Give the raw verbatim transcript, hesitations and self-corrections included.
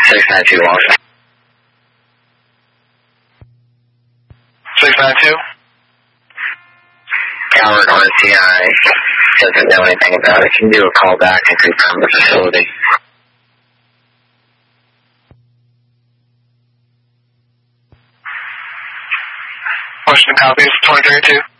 six nine two, Washington. six nine two? Howard R T I doesn't know anything about it. Can you do a call back and confirm the facility? Washington copies, twenty thirty-two.